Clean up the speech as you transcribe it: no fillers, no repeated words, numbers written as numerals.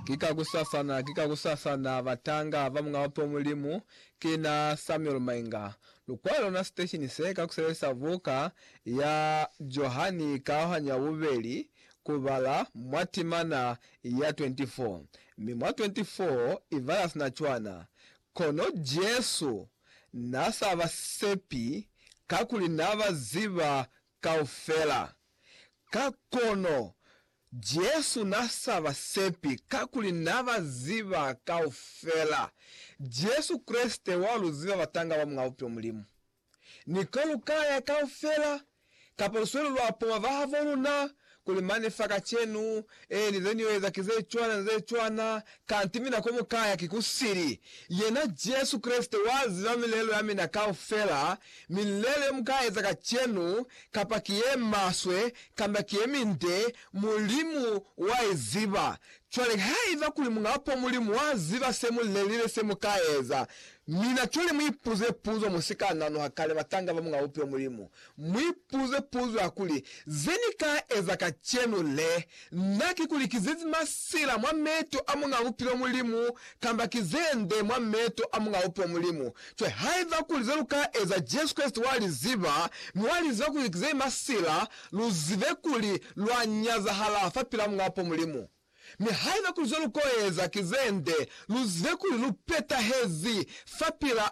kikagusasana batanga bamwe wapo mulimu kina Samuel Mainga lukwalo na station seka kuselesa vuka ya Johani kahanya bubeli kubala mwatimana ya 24 mimwa 24 ivalas na chwana kono Jesu nasa abasepi kakuli n'abaziba kaufela kakono Jesu nasa abasepi kakuli n'abaziba kaufela Jesu Kriste waluziba batanga bamwaupe mulimu nikolu kaya kaufela kapolswelo lwapoma vahavoluna kulimane faka chenu nizeniweza kize chwana kantimina komu kaya kikusiri yena Jesu Kriste waziba milelo ya mina kaufela milele mkaya zaka chenu kapakie maswe kambakie minde mulimu wa iziba chwale haiva kulimunga wapo mulimu waziba semu lelile semu kaeza mina chwale mwipuze puzo musika nano hakale batanga bamunga upe mulimu mwipuze puzo hakuli zenika ezaka chenu le naki kuli kizizi masila mwa meto amunga upe mulimu kamba kizende mwa meto amunga upe mulimu chwale haiva kuli zeluka eza Jesu Kristo wali ziba mwali ziba kuli kizizi masila luzive kuli lwa nyaza halafa pila munga upe mulimu mihaiva kulizolu koeza kizende luzive kuli lupeta hezi fapila